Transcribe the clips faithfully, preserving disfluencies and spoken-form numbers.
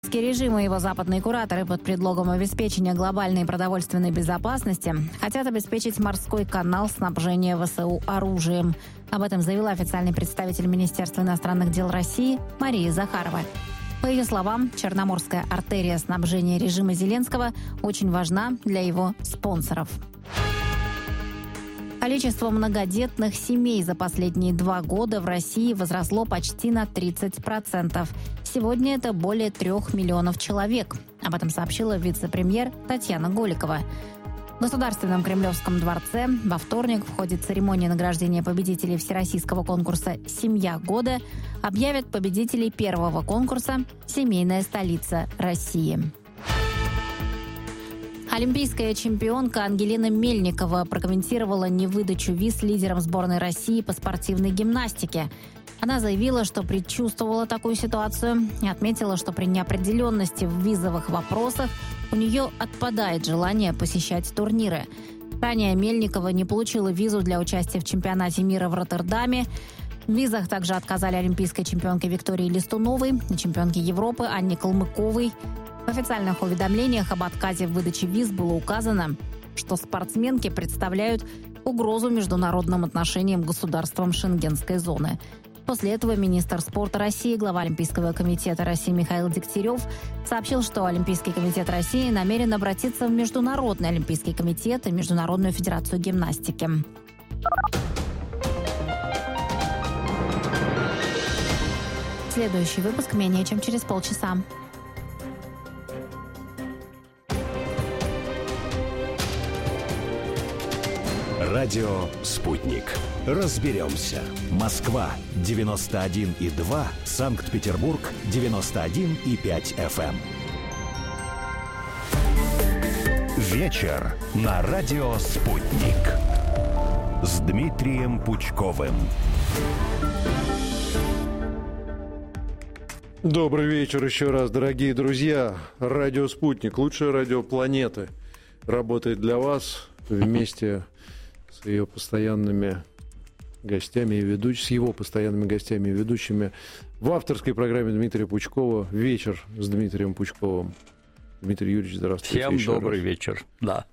Режим и его западные кураторы под предлогом обеспечения глобальной продовольственной безопасности хотят обеспечить морской канал снабжения ВСУ оружием. Об этом заявила официальный представитель Министерства иностранных дел России Мария Захарова. По ее словам, Черноморская артерия снабжения режима Зеленского очень важна для его спонсоров. Количество многодетных семей за последние два года в России возросло почти на тридцать процентов. Сегодня это более трех миллионов человек. Об этом сообщила вице-премьер Татьяна Голикова. В Государственном Кремлевском дворце во вторник в ходе церемонии награждения победителей всероссийского конкурса «Семья года» объявят победителей первого конкурса «Семейная столица России». Олимпийская чемпионка Ангелина Мельникова прокомментировала невыдачу виз лидерам сборной России по спортивной гимнастике. Она заявила, что предчувствовала такую ситуацию и отметила, что при неопределенности в визовых вопросах у нее отпадает желание посещать турниры. Ранее Мельникова не получила визу для участия в чемпионате мира в Роттердаме. В визах также отказали олимпийской чемпионке Виктории Листуновой и чемпионке Европы Анне Калмыковой. В официальных уведомлениях об отказе в выдаче виз было указано, что спортсменки представляют угрозу международным отношениям государствам Шенгенской зоны. После этого министр спорта России, глава Олимпийского комитета России Михаил Дегтярев сообщил, что Олимпийский комитет России намерен обратиться в Международный олимпийский комитет и Международную федерацию гимнастики. Следующий выпуск менее чем через полчаса. Радио «Спутник». Разберемся. Москва девяносто один и два, Санкт-Петербург девяносто один и пять эф эм. Вечер на радио «Спутник» с Дмитрием Пучковым. Добрый вечер еще раз, дорогие друзья. Радио «Спутник», лучшее радио планеты, работает для вас вместе с ее постоянными гостями и ведущими, с его постоянными гостями и ведущими в авторской программе Дмитрия Пучкова «Вечер с Дмитрием Пучковым». Дмитрий Юрьевич, здравствуйте. Всем добрый раз. вечер, да.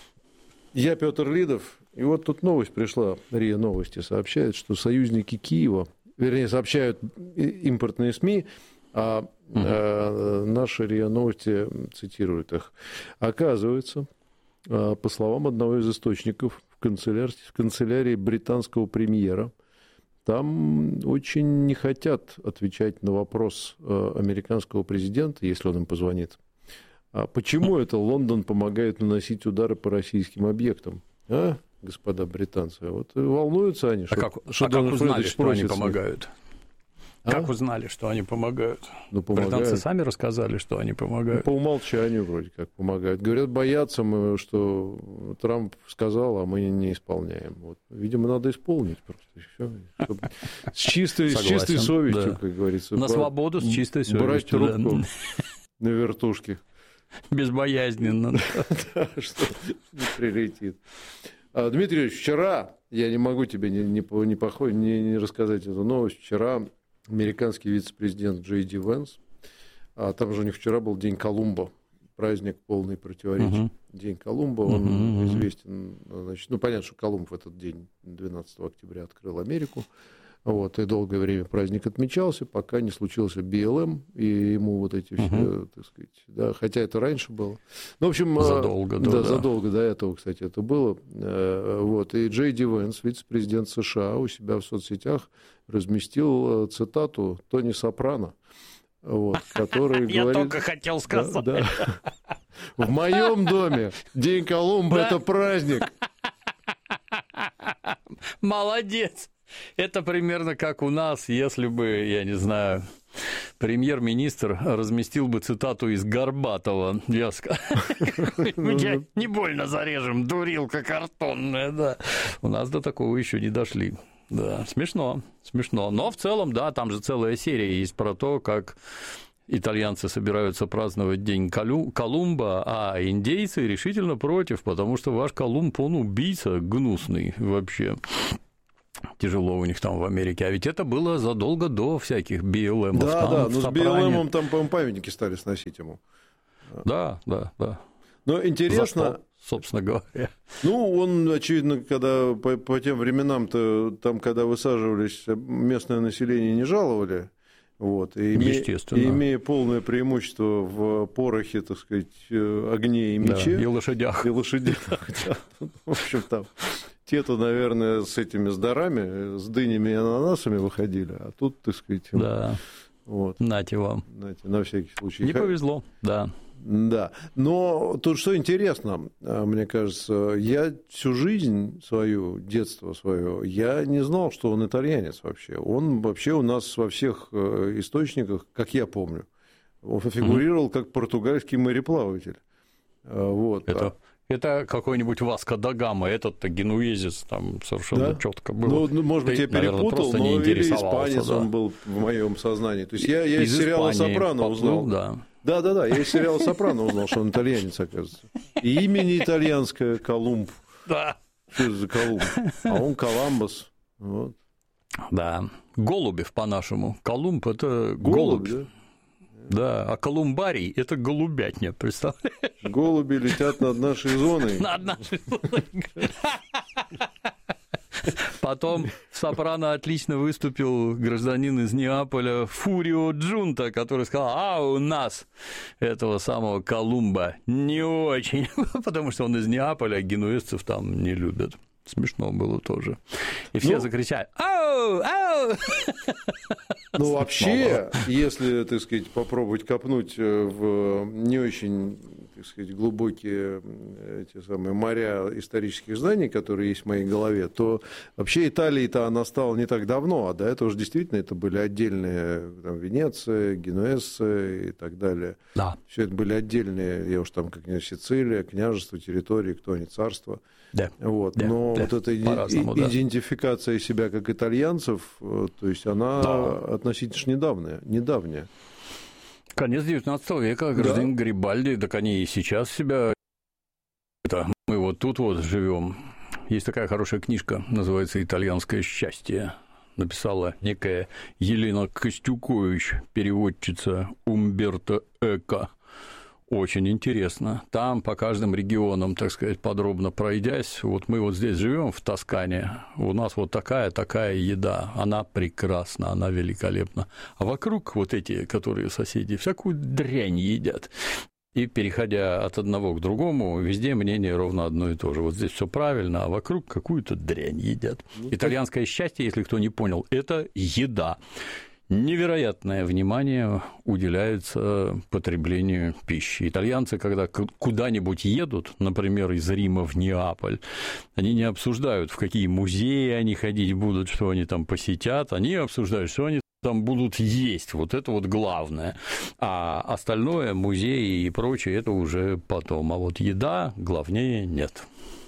Я Петр Лидов, и вот тут новость пришла, РИА Новости сообщает, что союзники Киева, вернее, сообщают импортные СМИ, а угу. э, наши РИА Новости цитируют их. Оказывается, э, по словам одного из источников, в канцелярии, в канцелярии британского премьера, там очень не хотят отвечать на вопрос э, американского президента, если он им позвонит. А почему это Лондон помогает наносить удары по российским объектам? А, господа британцы, вот волнуются они, а что, как, что а как узнали, Фредович что они просится. помогают? А? Как узнали, что они помогают? Ну, помогают. Британцы сами рассказали, что они помогают. Ну, по умолчанию вроде как помогают. Говорят, боятся мы, что Трамп сказал, а мы не исполняем. Вот. Видимо, надо исполнить просто. Все. С чистой, с чистой совестью, да. Как говорится. На свободу с чистой совестью. Брать трубку на вертушке. Безбоязненно. Да, что не прилетит. Дмитрий Ильич, вчера, я не могу тебе не, не, не, не, не рассказать эту новость, вчера американский вице-президент Джей Ди Венс, а там же у них вчера был День Колумба, праздник полный противоречий. Uh-huh. День Колумба, он uh-huh. известен, значит, ну, понятно, что Колумб в этот день, двенадцатого октября, открыл Америку, вот, и долгое время праздник отмечался, пока не случился Би Эл Эм, и ему вот эти все, uh-huh. так сказать, да, хотя это раньше было. Ну, в общем, задолго, да, да, задолго до этого, кстати, это было. Вот, и Джей Ди Венс, вице-президент США, у себя в соцсетях разместил цитату Тони Сопрано, вот, который говорит... Я только хотел сказать. Да, да. В моем доме День Колумба — это праздник. Молодец. Это примерно как у нас, если бы, я не знаю, премьер-министр разместил бы цитату из Горбатова. Я не больно зарежем, дурилка картонная, да. У нас до такого еще не дошли. Да, смешно, смешно. Но в целом, да, там же целая серия есть про то, как итальянцы собираются праздновать День Колумба, а индейцы решительно против, потому что ваш Колумб, он убийца гнусный вообще. Тяжело у них там в Америке. А ведь это было задолго до всяких би эл эмов. Да, там, да, но с би эл Сопрано. эмом там, по-моему, памятники стали сносить ему. Да, да, да. Но интересно... За что, собственно говоря. Ну, он, очевидно, когда по, по тем временам-то, там, когда высаживались, местное население не жаловали. Вот, и Естественно. И имея полное преимущество в порохе, так сказать, огне и мече. Да, и лошадях. И лошадях, да. В общем, там те-то, наверное, с этими с дарами, с дынями и ананасами выходили, а тут, так сказать... Да, вот. нате вам. Нате, на всякий случай. Не повезло, да. Да, но тут что интересно, мне кажется, я всю жизнь свою, детство свое, я не знал, что он итальянец вообще. Он вообще у нас во всех источниках, как я помню, он фигурировал mm-hmm. как португальский мореплаватель. Вот. Это, это какой-нибудь Васко да Гама, этот-то генуэзец, там совершенно да? четко был. Ну, может быть, я перепутал, наверное, но или испанец да. он был в моем сознании. То есть я, я из, из сериала «Сопрано» узнал. Да. Да, да, да, я из сериала «Сопрано» узнал, что он итальянец, оказывается. И имя не итальянское, Колумб. Да. Что это за Колумб? А он Коламбус. Вот. Да. Голубев по-нашему. Колумб – это голубь. голубь. Да. Да, а колумбарий – это голубятня, представляешь? Голуби летят над нашей зоной. Над нашей зоной. Потом в «Сопрано» отлично выступил гражданин из Неаполя Фурио Джунта, который сказал, а у нас этого самого Колумба не очень, потому что он из Неаполя, а генуэзцев там не любят. Смешно было тоже. И все ну, закричали «Ау! Ау!» Ну, вообще, если, так сказать, попробовать копнуть в не очень, так сказать, глубокие эти самые моря исторических знаний, которые есть в моей голове, то вообще Италия-то она стала не так давно, а до этого уже действительно это были отдельные там, Венеция, Генуэзцы и так далее. Да. Все это были отдельные, я уж там как-нибудь Сицилия, княжество, территории, кто они, царство. Да. Вот. Да. Но да. вот эта и- да. идентификация себя как итальянцев, то есть она да. относительно недавняя, недавняя. Конец девятнадцатого века, гражданин да. Гарибальди, так они и сейчас себя... Это, мы вот тут вот живем. Есть такая хорошая книжка, называется «Итальянское счастье». Написала некая Елена Костюкович, переводчица Умберто Эко. Очень интересно. Там по каждым регионам, так сказать, подробно пройдясь, вот мы вот здесь живем в Тоскане, у нас вот такая, такая еда, она прекрасна, она великолепна. А вокруг вот эти, которые соседи, всякую дрянь едят. И, переходя от одного к другому, везде мнение ровно одно и то же. Вот здесь все правильно, а вокруг какую-то дрянь едят. Итальянское счастье, если кто не понял, это еда. Невероятное внимание уделяется потреблению пищи. Итальянцы, когда куда-нибудь едут, например, из Рима в Неаполь, они не обсуждают, в какие музеи они ходить будут, что они там посетят, они обсуждают, что они там будут есть, вот это вот главное. А остальное, музеи и прочее, это уже потом. А вот еда главнее нет.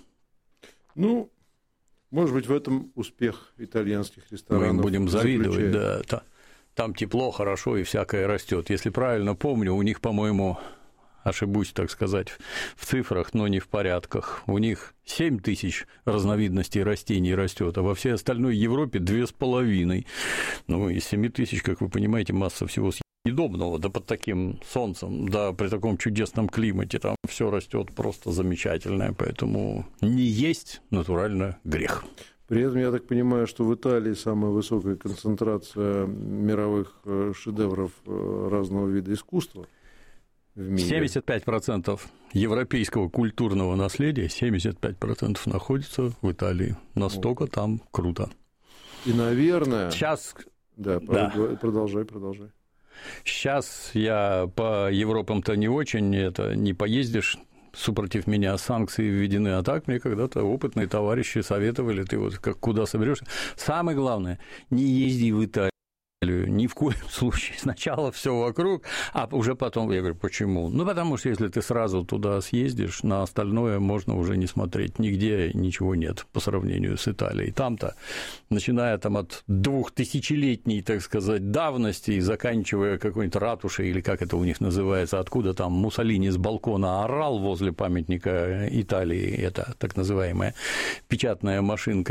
Ну, может быть, в этом успех итальянских ресторанов. Мы им будем завидовать, заключается. да. Там тепло, хорошо и всякое растет. Если правильно помню, у них, по-моему, ошибусь, так сказать, в цифрах, но не в порядках. У них семь тысяч разновидностей растений растет, а во всей остальной Европе две с половиной. Ну, из семи тысяч, как вы понимаете, масса всего съедобного, да под таким солнцем, да при таком чудесном климате, там все растет просто замечательное, поэтому не есть натурально грех. При этом, я так понимаю, что в Италии самая высокая концентрация мировых шедевров разного вида искусства в мире. семьдесят пять процентов европейского культурного наследия, семьдесят пять процентов находится в Италии. Настолько вот. Там круто. И, наверное... Сейчас... Да, да, продолжай, продолжай. Сейчас я по Европам-то не очень, это не поездишь, супротив меня санкции введены, а так мне когда-то опытные товарищи советовали, ты вот как куда соберешься. Самое главное, не езди в Италию, ни в коем случае. Сначала все вокруг, а уже потом, я говорю, почему? Ну, потому что если ты сразу туда съездишь, на остальное можно уже не смотреть, нигде ничего нет по сравнению с Италией. Там-то, начиная там от двухтысячелетней, так сказать, давности и заканчивая какой-нибудь ратушей, или как это у них называется, откуда там Муссолини с балкона орал возле памятника Италии, это так называемая печатная машинка, здесь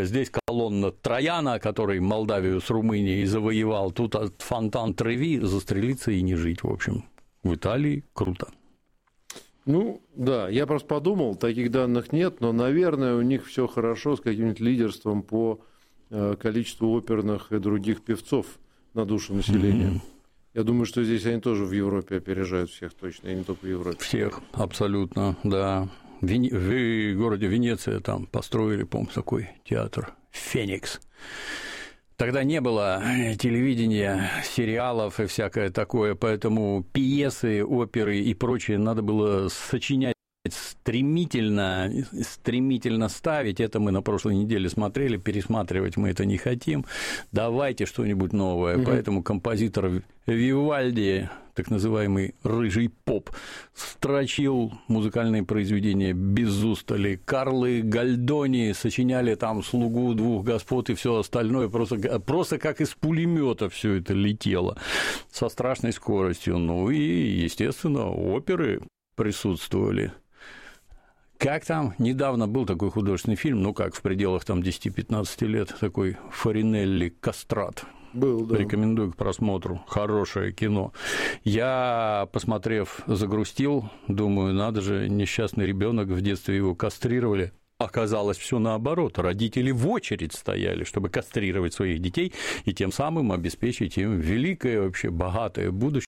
Аполлон Трояна, который Молдавию с Румынией завоевал. Тут от фонтан Треви застрелиться и не жить, в общем. В Италии круто. Ну, да, я просто подумал, таких данных нет, но, наверное, у них все хорошо с каким-нибудь лидерством по количеству оперных и других певцов на душу населения. Mm-hmm. Я думаю, что здесь они тоже в Европе опережают всех точно, и не только в Европе. Всех, абсолютно, да. В, Вен... в городе Венеция там построили, по-моему, такой театр «Феникс». Тогда не было телевидения, сериалов и всякое такое, поэтому пьесы, оперы и прочее надо было сочинять стремительно, стремительно ставить. Это мы на прошлой неделе смотрели, пересматривать мы это не хотим. Давайте что-нибудь новое. Mm-hmm. Поэтому композитор Вивальди, так называемый рыжий поп, строчил музыкальные произведения без устали. Карло Гальдони сочиняли там «Слугу двух господ» и все остальное, просто, просто как из пулемета все это летело со страшной скоростью. Ну и, естественно, оперы присутствовали. Как там? Недавно был такой художественный фильм, ну как, в пределах там десяти-пятнадцати лет, такой Фаринелли «Кастрат». Был, да. Рекомендую к просмотру. Хорошее кино. Я, посмотрев, загрустил. Думаю, надо же, несчастный ребенок, в детстве его кастрировали. Оказалось, все наоборот. Родители в очередь стояли, чтобы кастрировать своих детей и тем самым обеспечить им великое, вообще богатое будущее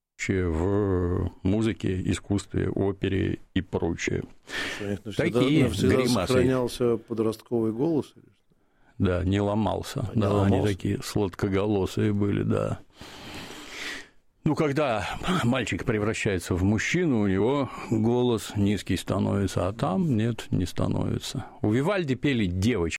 в музыке, искусстве, опере и прочее. Конечно, такие всегда, гримасы. Сохранялся подростковый голос. Да, не ломался. А, да, не ломался. Они такие сладкоголосые были, да. Ну, когда мальчик превращается в мужчину, у него голос низкий становится, а там нет, не становится. У Вивальди пели девочки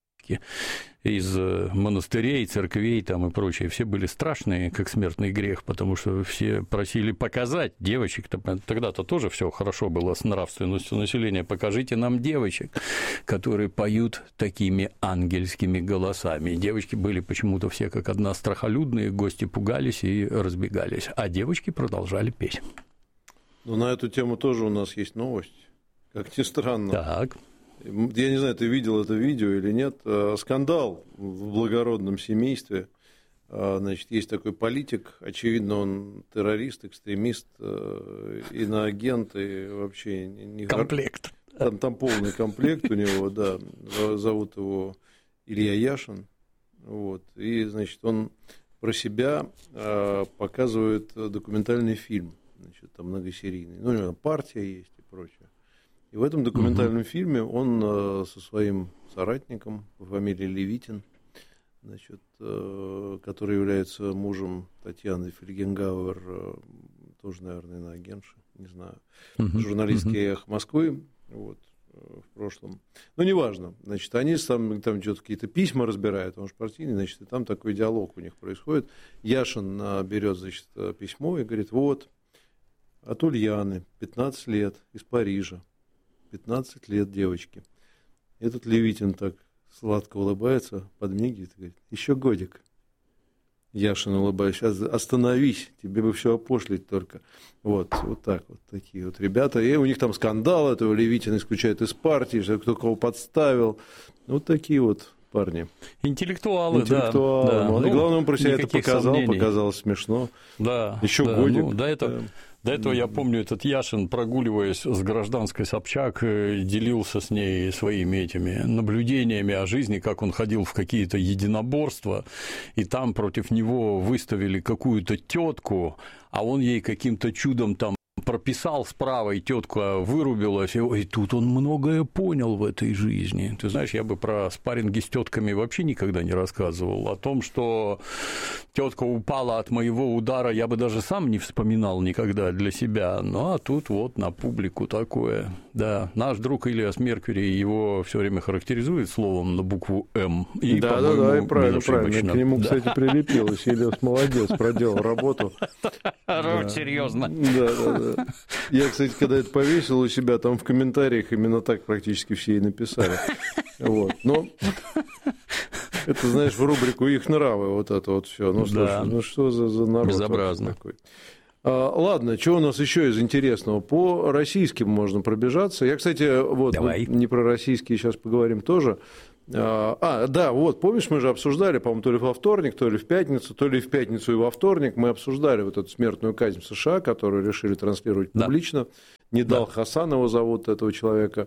из монастырей, церквей там и прочее. Все были страшные, как смертный грех, потому что все просили показать девочек. Тогда-то тоже все хорошо было с нравственностью населения. Покажите нам девочек, которые поют такими ангельскими голосами. Девочки были почему-то все как одна страхолюдные, гости пугались и разбегались, а девочки продолжали петь. Ну, на эту тему тоже у нас есть новость, как ни странно. Так. Я не знаю, ты видел это видео или нет. Скандал в благородном семействе. Значит, есть такой политик, очевидно, он террорист, экстремист, иноагент и вообще... Не... Комплект. Там, там полный комплект у него, да. Зовут его Илья Яшин. Вот. И, значит, он про себя показывает документальный фильм. Значит, там многосерийный. Ну, у него партия есть и прочее. И в этом документальном uh-huh. фильме он э, со своим соратником по фамилии Левитин, значит, э, который является мужем Татьяны Фельгенгауэр, э, тоже, наверное, иноагентша, не знаю, uh-huh. журналистки uh-huh. «Эхо Москвы», вот, э, в прошлом. Ну, неважно. Значит, они там, там что-то какие-то письма разбирают, он же партийный, значит, и там такой диалог у них происходит. Яшин э, берет, значит, письмо и говорит: вот, от Ульяны, пятнадцать лет, из Парижа. пятнадцать лет девочки. Этот Левитин так сладко улыбается, подмигивает и говорит: еще годик. Яшин улыбается: сейчас остановись, тебе бы все опошлить только. Вот, вот так вот, такие вот ребята. И у них там скандал, этого Левитина исключают из партии, что кто кого подставил. Вот такие вот парни. Интеллектуалы, Интеллектуалы. да. да. И ну, главное, он про себя это показал, сомнений. показалось смешно. Да. Еще да, годик. Ну, до этого... Да. До этого, я помню, этот Яшин, прогуливаясь с гражданской Собчак, делился с ней своими этими наблюдениями о жизни, как он ходил в какие-то единоборства, и там против него выставили какую-то тетку, а он ей каким-то чудом там прописал справа, и тетка вырубилась, и тут он многое понял в этой жизни. Ты знаешь, я бы про спарринги с тетками вообще никогда не рассказывал. О том, что тетка упала от моего удара, я бы даже сам не вспоминал никогда для себя. Ну, а тут вот на публику такое. Да, наш друг Ильяс Меркьюри его все время характеризует словом на букву «М». И, да, да, да, и правильно, правильно. К нему, да. кстати, прилепилось. Ильяс молодец, проделал работу. Серьезно. Да, да, да. Я, кстати, когда это повесил у себя, там в комментариях именно так практически все и написали. Вот. Но это, знаешь, в рубрику «Их нравы» вот это вот все. Ну, слушай, да. ну что за, за народ безобразно такой? А, ладно, что у нас еще из интересного? По российским можно пробежаться. Я, кстати, вот, вот не про российские сейчас поговорим тоже. А, да, вот, помнишь, мы же обсуждали, по-моему, то ли во вторник, то ли в пятницу, то ли в пятницу и во вторник мы обсуждали вот эту смертную казнь в США, которую решили транслировать публично. Да. Недал да. Хасан его зовут, этого человека.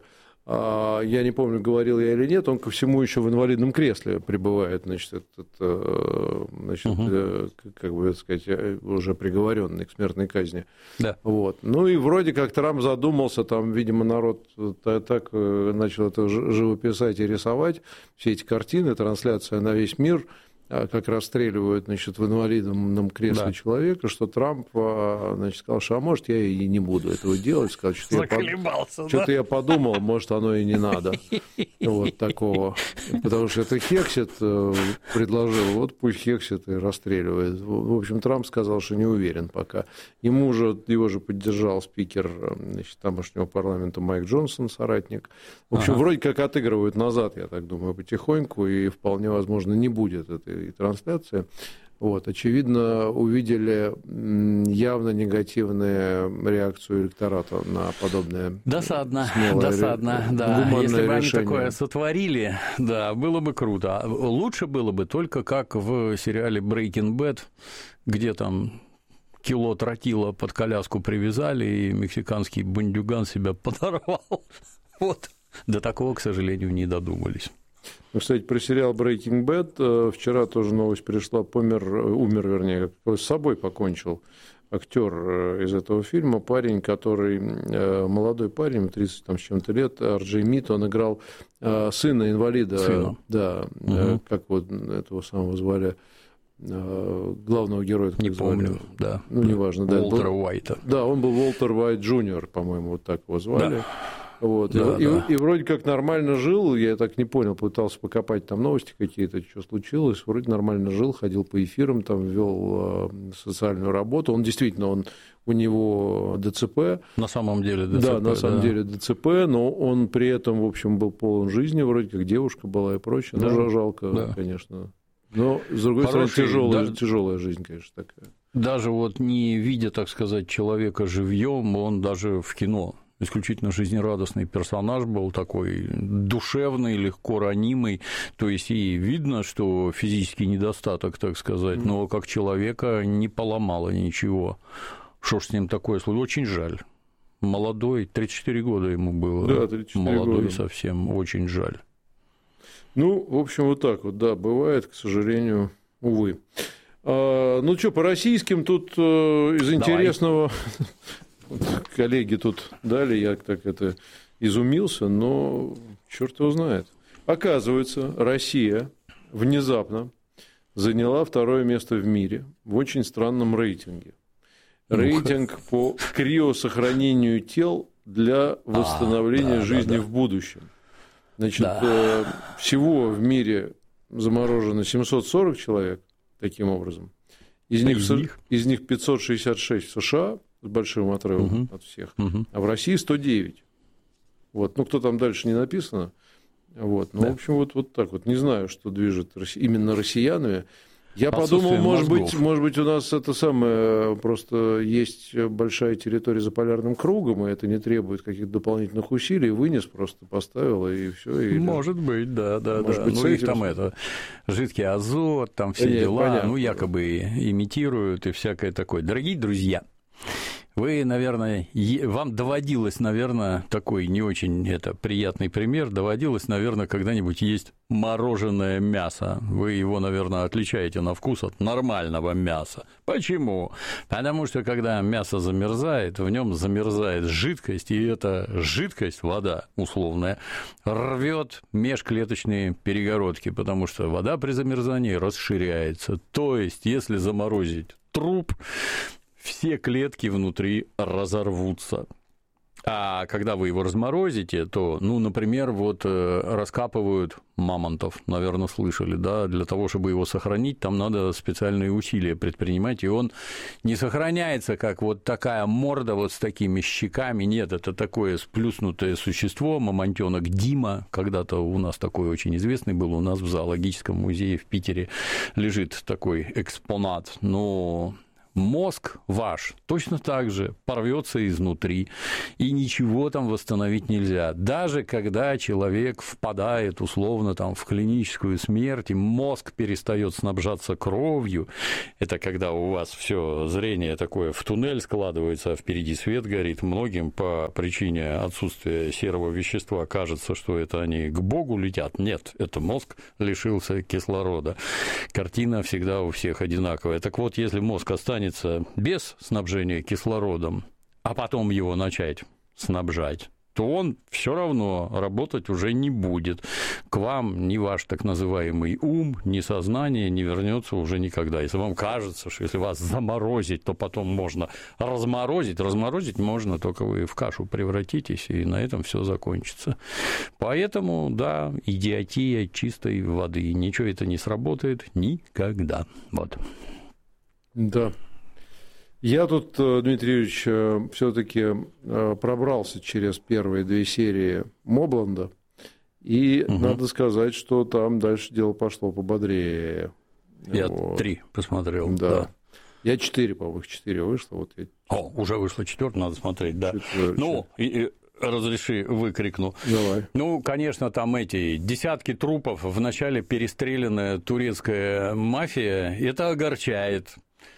Я не помню, говорил я или нет, он ко всему еще в инвалидном кресле пребывает, значит, этот, значит, угу. как бы сказать, уже приговоренный к смертной казни. Да. Вот. Ну и вроде как Трамп задумался, там, видимо, народ так начал это живописать и рисовать, все эти картины, трансляция на весь мир, как расстреливают, значит, в инвалидном кресле да. человека, что Трамп, значит, сказал, что, а может, я и не буду этого делать, сказал, что я, под... да? что-то я подумал, может, оно и не надо, вот такого, потому что это Хексет предложил, вот пусть Хексет и расстреливает. В общем, Трамп сказал, что не уверен пока. Ему же, его же поддержал спикер, значит, тамошнего парламента Майк Джонсон, соратник. В общем, ага. вроде как отыгрывают назад, я так думаю, потихоньку, и вполне возможно не будет этой и трансляция. Вот, очевидно, увидели явно негативную реакцию электората на подобное. Досадно, досадно, ре... да. Если бы решение. Они такое сотворили, да, было бы круто. Лучше было бы только как в сериале Breaking Bad, где там кило тротила под коляску привязали, и мексиканский бандюган себя подорвал. Вот. До такого, к сожалению, не додумались. Ну, кстати, про сериал Breaking Bad вчера тоже новость пришла, помер, умер, вернее, с собой покончил актер из этого фильма, парень, который, молодой парень, тридцать там, с чем-то лет, Ар Джей Мит, он играл сына инвалида, сына. Да, угу. как вот этого самого звали, главного героя. Не помню, звали. Да. Ну, неважно. Уолтера да, Уайта. Да, он был Уолтер Уайт Джуниор, по-моему, вот так его звали. Да. Вот. Да, и, да. И, и вроде как нормально жил, я так не понял, пытался покопать там новости какие-то, что случилось, вроде нормально жил, ходил по эфирам, там вел э, социальную работу, он действительно, он, у него ДЦП. На самом деле ДЦП. Да, на самом да. деле ДЦП, но он при этом, в общем, был полон жизни, вроде как девушка была и прочее, да. ну, жалко, да. конечно. Но, с другой Хороший, стороны, тяжелая, да. тяжелая жизнь, конечно, такая. Даже вот не видя, так сказать, человека живьем, он даже в кино исключительно жизнерадостный персонаж был, такой душевный, легко ранимый, то есть и видно, что физический недостаток, так сказать, mm-hmm. но как человека не поломало ничего. Что ж с ним такое случилось? Очень жаль. Молодой, тридцать четыре года ему было. Да, тридцать четыре Молодой года. совсем, очень жаль. Ну, в общем, вот так вот, да, бывает, к сожалению, увы. А, ну что, по российским тут э, из Давай. интересного... Коллеги тут дали, я так это изумился, но черт его знает. Оказывается, Россия внезапно заняла второе место в мире в очень странном рейтинге. Рейтинг по криосохранению тел для восстановления а, да, жизни да, да. в будущем. Значит, да. всего в мире заморожено семьсот сорок человек таким образом. Из них, них? из них пятьсот шестьдесят шесть в США, с большим отрывом угу. от всех, угу. а в России сто девять. Вот. Ну, кто там дальше не написано. Вот. Ну, да. в общем, вот, вот так вот. Не знаю, что движет именно россиянами. Я подумал, может быть, может быть, у нас это самое, просто есть большая территория за полярным кругом, и это не требует каких-то дополнительных усилий, вынес, просто поставил, и все. И, может да. быть, да, да, может да. Быть, ну, их там это, жидкий азот, там все Нет, дела, понятно. ну, якобы имитируют и всякое такое. Дорогие друзья, вы, наверное, вам доводилось, наверное, такой не очень это, приятный пример, доводилось, наверное, когда-нибудь есть мороженое мясо. Вы его, наверное, отличаете на вкус от нормального мяса. Почему? Потому что, когда мясо замерзает, в нем замерзает жидкость, и эта жидкость, вода условная, рвет межклеточные перегородки, потому что вода при замерзании расширяется. То есть, если заморозить труп, все клетки внутри разорвутся. А когда вы его разморозите, то, ну, например, вот раскапывают мамонтов, наверное, слышали, да, для того, чтобы его сохранить, там надо специальные усилия предпринимать, и он не сохраняется, как вот такая морда вот с такими щеками, нет, это такое сплюснутое существо, мамонтёнок Дима, когда-то у нас такой очень известный был, у нас в зоологическом музее в Питере лежит такой экспонат, но... мозг ваш точно так же порвется изнутри, и ничего там восстановить нельзя. Даже когда человек впадает условно там в клиническую смерть, и мозг перестает снабжаться кровью, это когда у вас все зрение такое в туннель складывается, а впереди свет горит. Многим по причине отсутствия серого вещества кажется, что это они к Богу летят. Нет, это мозг лишился кислорода. Картина всегда у всех одинаковая. Так вот, если мозг останется без снабжения кислородом, а потом его начать снабжать, то он все равно работать уже не будет. К вам ни ваш так называемый ум, ни сознание не вернется уже никогда. Если вам кажется, что если вас заморозить, то потом можно разморозить, разморозить можно, только вы в кашу превратитесь, и на этом все закончится. Поэтому, да, идиотия чистой воды. Ничего это не сработает никогда. Вот. Да. Я тут, Дмитрий Юрьевич, все-таки пробрался через первые две серии Мобланда, и угу. надо сказать, что там дальше дело пошло пободрее. Я вот. три посмотрел. Да. да. Я четыре, по-моему, четыре вышло. Вот я... О, уже вышло четвертое, надо смотреть, да. Четвертое. Ну, и, и, разреши, выкрикну. Давай. Ну, конечно, там эти десятки трупов, вначале перестрелянная турецкая мафия, это огорчает.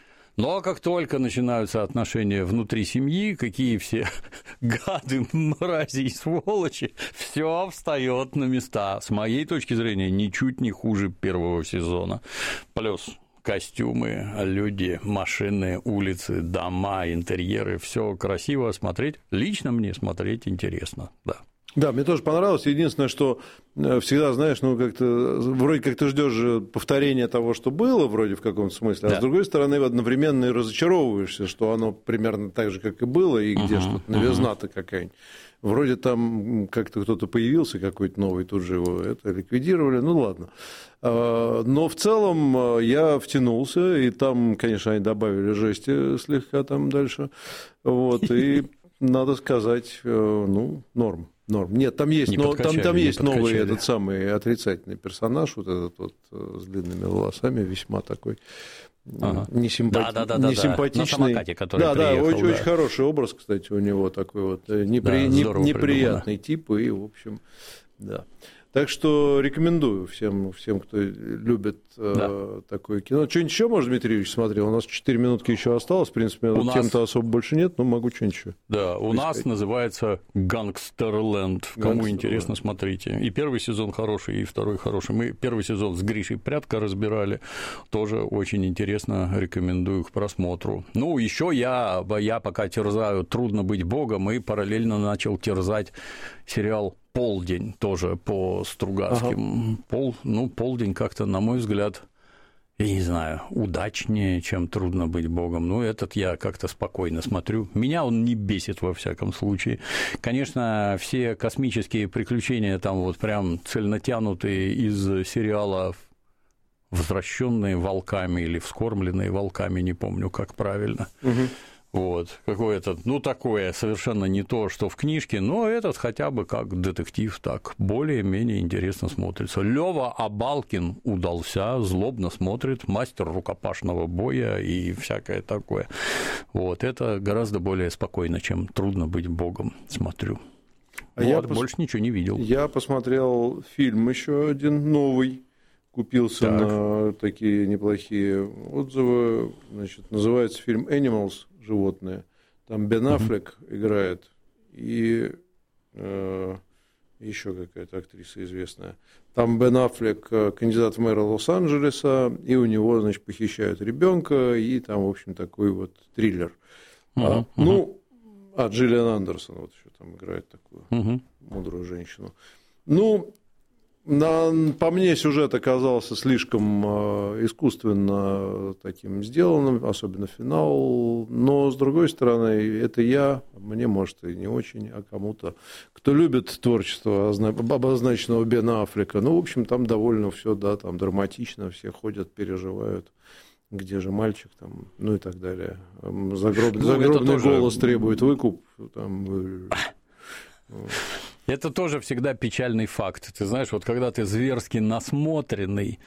Но как только начинаются отношения внутри семьи, какие все гады, мрази и сволочи, все встает на места. С моей точки зрения, ничуть не хуже первого сезона. Плюс костюмы, люди, машины, улицы, дома, интерьеры, все красиво смотреть. Лично мне смотреть интересно, да. Да, мне тоже понравилось. Единственное, что всегда, знаешь, ну, как-то вроде как ты ждешь повторения того, что было, вроде в каком-то смысле, а да. с другой стороны, одновременно и разочаровываешься, что оно примерно так же, как и было, и где uh-huh, что-то новизна-то uh-huh. какая-нибудь. Вроде там как-то кто-то появился, какой-то новый, тут же его это ликвидировали, ну ладно. Но в целом я втянулся, и там, конечно, они добавили жести слегка там дальше, вот, и надо сказать, ну, норм. Норм. Нет, там есть, но, там, там есть новый этот самый отрицательный персонаж, вот этот вот с длинными волосами, весьма такой ага. несимпати... да, да, да, несимпатичный. На самокате, который да, приехал, да, очень, да, очень хороший образ, кстати, у него такой вот непри... да, неприятный тип, и, в общем, да. Так что рекомендую всем, всем кто любит да. э, такое кино. Что-нибудь еще, может, Дмитрий Юрьевич смотрел? У нас четыре минутки еще осталось. В принципе, у тем-то нас... особо больше нет, но могу что-нибудь еще. Да, у поискать. Нас называется «Гангстерленд». Кому Гангстер, интересно, да. смотрите. И первый сезон хороший, и второй хороший. Мы первый сезон с Гришей Прядко разбирали. Тоже очень интересно, рекомендую к просмотру. Ну, еще я, я пока терзаю «Трудно быть богом», и параллельно начал терзать сериал «Полдень», тоже по Стругацким. Ага. Пол, ну, «Полдень» как-то, на мой взгляд, я не знаю, удачнее, чем «Трудно быть богом». Ну, этот я как-то спокойно смотрю. Меня он не бесит, во всяком случае. Конечно, все космические приключения там вот прям цельнотянутые из сериала «Возвращенные волками» или «Вскормленные волками», не помню, как правильно. Угу. Вот, какое-то, ну, такое совершенно не то, что в книжке, но этот хотя бы как детектив так более-менее интересно смотрится. Лёва Абалкин удался, злобно смотрит, мастер рукопашного боя и всякое такое. Вот, это гораздо более спокойно, чем «Трудно быть богом», смотрю. А вот, я больше пос... ничего не видел. Я посмотрел фильм еще один новый. Купился так. на такие неплохие отзывы. Значит, называется фильм «Animals», животные. Там Бен Аффлек uh-huh. играет, и э, еще какая-то актриса известная. Там Бен Аффлек кандидат в мэра Лос-Анджелеса, и у него, значит, похищают ребенка, и там, в общем, такой вот триллер. Uh-huh. А, ну, а Джиллиан Андерсон вот еще там играет такую uh-huh. мудрую женщину. Ну, На, по мне, сюжет оказался слишком искусственно таким сделанным, особенно финал, но, с другой стороны, это я, мне, может, и не очень, а кому-то, кто любит творчество обозначенного Бена Аффлека, ну, в общем, там довольно все, да, там драматично, все ходят, переживают, где же мальчик, там, ну и так далее. Загроб... Ну, загробный тоже... голос требует выкуп, там... Это тоже всегда печальный факт. Ты знаешь, вот когда ты зверски насмотренный,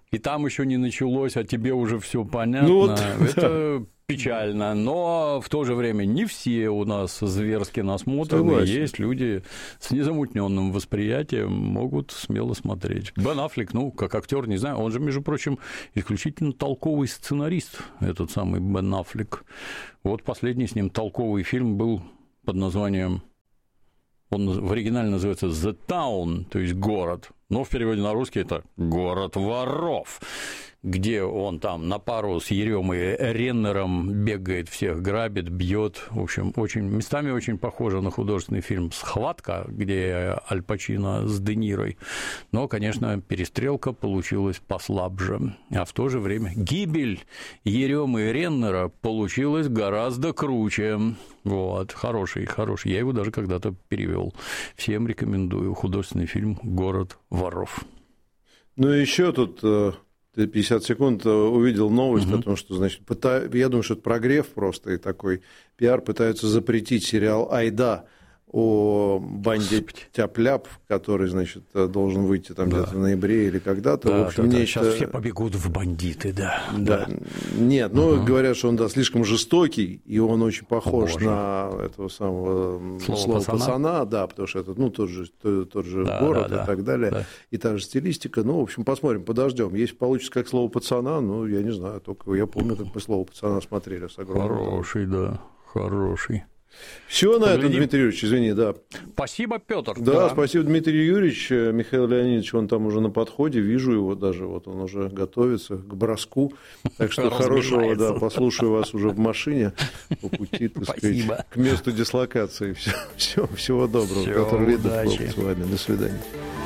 и там еще не началось, а тебе уже все понятно. Ну, вот, это... Печально, но в то же время не все у нас зверски насмотрены. Согласен. Есть люди с незамутненным восприятием, могут смело смотреть. Бен Аффлек, ну, как актер, не знаю, он же, между прочим, исключительно толковый сценарист, этот самый Бен Аффлек. Вот последний с ним толковый фильм был под названием, он в оригинале называется «The Town», то есть «Город», но в переводе на русский это «Город воров», где он там на пару с Еремой Реннером бегает, всех грабит, бьет. В общем, очень, местами очень похоже на художественный фильм «Схватка», где Аль Пачино с Де Нирой. Но, конечно, перестрелка получилась послабже. А в то же время гибель Еремы Реннера получилась гораздо круче. Вот, хороший, хороший. Я его даже когда-то перевел. Всем рекомендую художественный фильм «Город воров». Ну и еще тут... пятьдесят секунд увидел новость угу. о том, что, значит, пыта... я думаю, что это прогрев просто, и такой пиар, пытаются запретить сериал «Айда» о банде Тяп-Ляп, который, значит, должен выйти там да. где-то в ноябре или когда-то. Да, в общем, да, да. нечто... Сейчас все побегут в бандиты, да. да. да. Нет, ну, угу. говорят, что он, да, слишком жестокий, и он очень похож Боже. на этого самого Слово слова пацана. пацана, да, потому что это, ну, тот же, тот, тот же да, город да, и так далее, да. и та же стилистика. Ну, в общем, посмотрим, подождем. Если получится как слово пацана, ну, я не знаю, только я помню, как мы слово пацана смотрели с огромным... Хороший, да, хороший. Все на этом, Дмитрий Юрьевич, извини, да. Спасибо, Петр. Да, да, спасибо, Дмитрий Юрьевич. Михаил Леонидович, он там уже на подходе, вижу его даже, вот он уже готовится к броску. Так что хорошего, да, послушаю вас уже в машине по пути, так сказать, к месту дислокации. Все, все, всего доброго. Все, Петр Лидов был удачи. с вами. До свидания.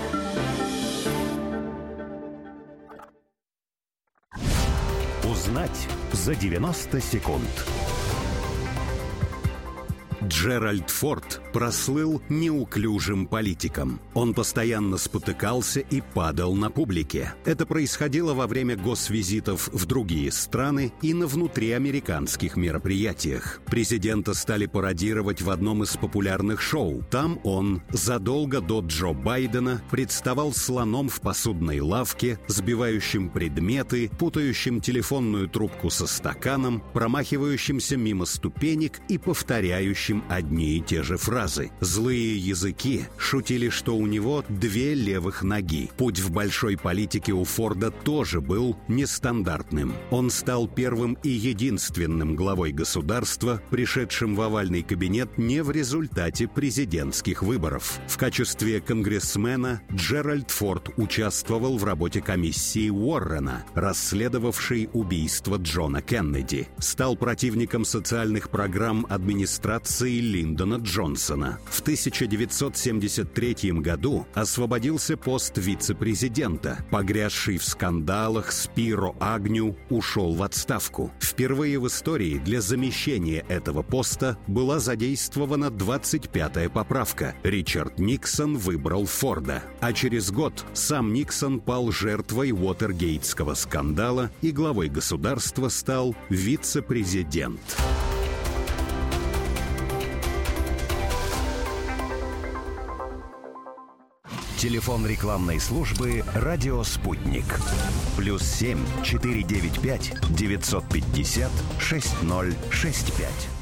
Узнать за девяносто секунд. Джеральд Форд прослыл неуклюжим политиком. Он постоянно спотыкался и падал на публике. Это происходило во время госвизитов в другие страны и на внутриамериканских мероприятиях. Президента стали пародировать в одном из популярных шоу. Там он задолго до Джо Байдена представал слоном в посудной лавке, сбивающим предметы, путающим телефонную трубку со стаканом, промахивающимся мимо ступенек и повторяющим одни и те же фразы. Злые языки шутили, что у него две левых ноги. Путь в большой политике у Форда тоже был нестандартным. Он стал первым и единственным главой государства, пришедшим в овальный кабинет не в результате президентских выборов. В качестве конгрессмена Джеральд Форд участвовал в работе комиссии Уоррена, расследовавшей убийство Джона Кеннеди. Стал противником социальных программ администрации Линдона Джонсона. В тысяча девятьсот семьдесят третьем году освободился пост вице-президента. Погрязший в скандалах Спиро Агню ушел в отставку. Впервые в истории для замещения этого поста была задействована двадцать пятая поправка. Ричард Никсон выбрал Форда. А через год сам Никсон пал жертвой Уотергейтского скандала, и главой государства стал вице-президент. Телефон рекламной службы «Радио Спутник». Плюс семь четыре девять пять девятьсот пятьдесят шесть ноль шесть пять.